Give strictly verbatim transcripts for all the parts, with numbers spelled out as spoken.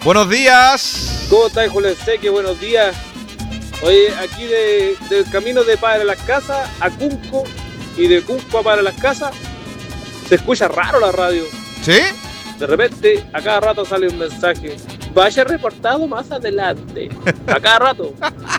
Buenos días. ¿Cómo estás, Julio Seque? Buenos días. Oye, aquí de, del camino de Para las Casas a Cunco y de Cunco a Para las Casas se escucha raro la radio. ¿Sí? De repente, a cada rato sale un mensaje. Vaya reportado más adelante. A cada rato.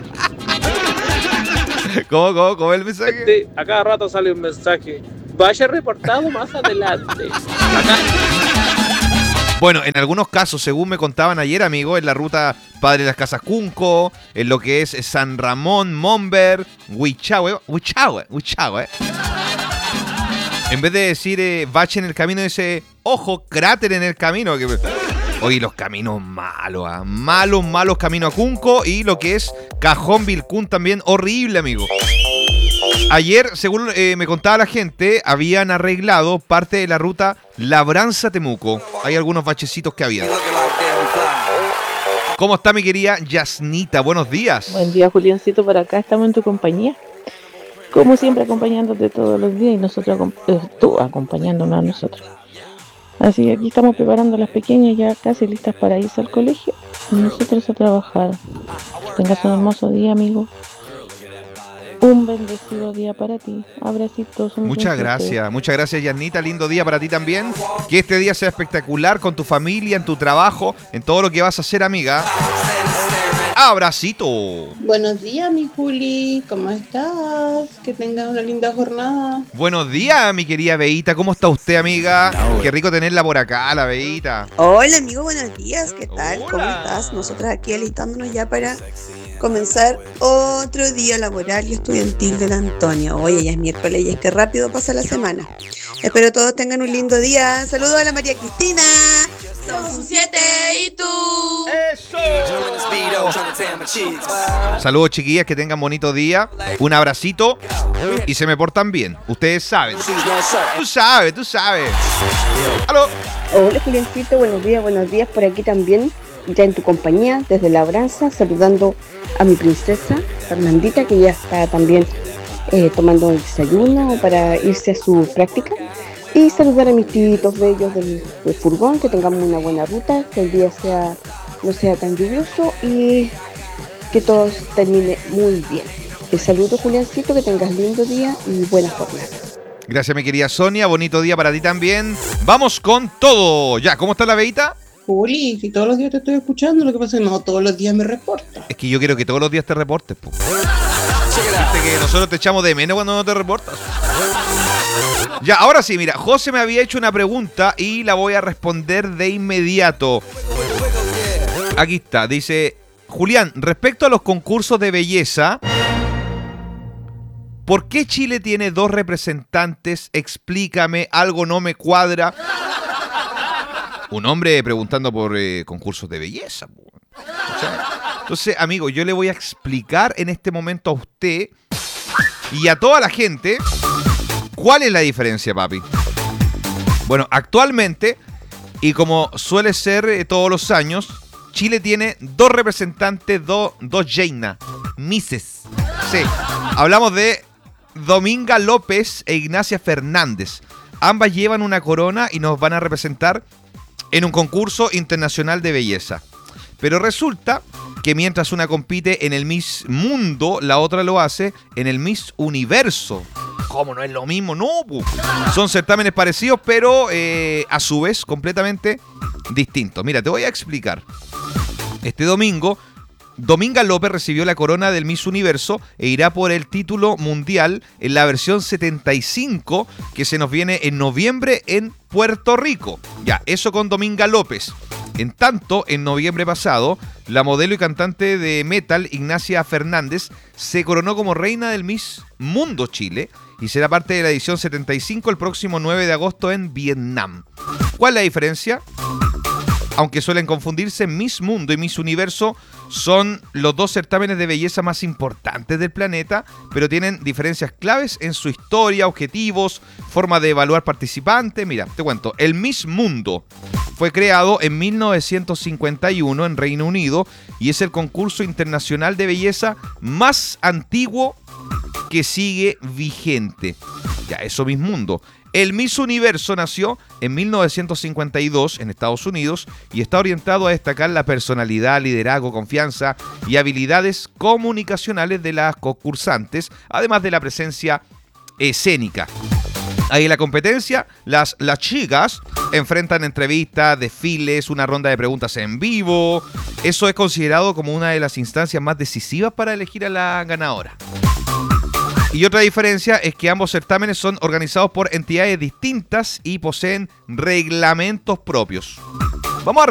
¿Cómo, cómo, cómo es el mensaje? A cada rato sale un mensaje. Vaya reportado más adelante. Acá. Bueno, en algunos casos, según me contaban ayer, amigo, en la ruta Padre de las Casas Cunco, en lo que es San Ramón, Momber, Huichahue, Huichahue, Huichahue. En vez de decir eh, bache en el camino, dice, ojo, cráter en el camino. Que... Oye, los caminos malos, ¿eh? malos, malos caminos a Cunco y lo que es Cajón Vilcún también, horrible, amigo. Ayer, según eh, me contaba la gente, habían arreglado parte de la ruta Labranza-Temuco. Hay algunos bachecitos que habían. ¿Cómo está mi querida Yasnita? Buenos días. Buen día, Juliancito, por acá estamos en tu compañía. Como siempre, acompañándote todos los días y nosotros, eh, tú acompañándonos a nosotros. Así que aquí estamos preparando a las pequeñas ya casi listas para irse al colegio y nosotros a trabajar. Tengas un hermoso día, amigo. Un bendecido día para ti. Abracitos. Muchas gracias, muchas gracias, Yasnita. Lindo día para ti también. Que este día sea espectacular con tu familia, en tu trabajo, en todo lo que vas a hacer, amiga. Abracito. Buenos días, mi Juli. ¿Cómo estás? Que tengas una linda jornada. Buenos días, mi querida Beita. ¿Cómo está usted, amiga? Qué rico tenerla por acá, la Beita. Hola, amigo. Buenos días. ¿Qué tal? Hola. ¿Cómo estás? Nosotros aquí alistándonos ya para comenzar otro día laboral y estudiantil del Antonio. Oye, ya es miércoles y es que rápido pasa la semana. Espero todos tengan un lindo día. Saludos a la María Cristina. Son siete y tú. ¡Eso! Saludos, chiquillas, que tengan bonito día. Un abracito y se me portan bien. Ustedes saben. Tú sabes, tú sabes. ¡Aló! Hola, Juliancito. Buenos días, buenos días. Por aquí también, ya en tu compañía, desde Labranza, saludando a mi princesa Fernandita, que ya está también eh, tomando el desayuno para irse a su práctica. Y saludar a mis tíos bellos del, del furgón, que tengamos una buena ruta, que el día sea no sea tan lluvioso y que todo termine muy bien. Te saludo, Juliancito, que tengas lindo día y buena jornada. Gracias, mi querida Sonia. Bonito día para ti también. Vamos con todo. Ya, ¿cómo está la Beita? Juli, si todos los días te estoy escuchando, lo que pasa es que no todos los días me reportas. Es que yo quiero que todos los días te reportes, po. Viste que nosotros te echamos de menos cuando no te reportas. Ya, ahora sí, mira, José me había hecho una pregunta y la voy a responder de inmediato. Aquí está, dice, Julián, respecto a los concursos de belleza, ¿por qué Chile tiene dos representantes? Explícame, algo no me cuadra. Un hombre preguntando por eh, concursos de belleza. Entonces, amigo, yo le voy a explicar en este momento a usted y a toda la gente cuál es la diferencia, papi. Bueno, actualmente, y como suele ser eh, todos los años, Chile tiene dos representantes, do, dos Jaina, Misses. Sí, hablamos de Dominga López e Ignacia Fernández. Ambas llevan una corona y nos van a representar en un concurso internacional de belleza. Pero resulta que mientras una compite en el Miss Mundo, la otra lo hace en el Miss Universo. ¿Cómo no es lo mismo? No, pu. Son certámenes parecidos, pero eh, a su vez completamente distintos. Mira, te voy a explicar. Este domingo, Dominga López recibió la corona del Miss Universo e irá por el título mundial en la versión setenta y cinco que se nos viene en noviembre en Puerto Rico. Ya, eso con Dominga López. En tanto, en noviembre pasado, la modelo y cantante de metal Ignacia Fernández se coronó como reina del Miss Mundo Chile y será parte de la edición setenta y cinco el próximo nueve de agosto en Vietnam. ¿Cuál es la diferencia? Aunque suelen confundirse, Miss Mundo y Miss Universo son los dos certámenes de belleza más importantes del planeta, pero tienen diferencias claves en su historia, objetivos, forma de evaluar participantes. Mira, te cuento, el Miss Mundo fue creado en mil novecientos cincuenta y uno en Reino Unido y es el concurso internacional de belleza más antiguo que sigue vigente. Ya, eso Miss Mundo. El Miss Universo nació en mil novecientos cincuenta y dos en Estados Unidos y está orientado a destacar la personalidad, liderazgo, confianza y habilidades comunicacionales de las concursantes, además de la presencia escénica. Ahí en la competencia, las, las chicas enfrentan entrevistas, desfiles, una ronda de preguntas en vivo. Eso es considerado como una de las instancias más decisivas para elegir a la ganadora. Y otra diferencia es que ambos certámenes son organizados por entidades distintas y poseen reglamentos propios. Vamos a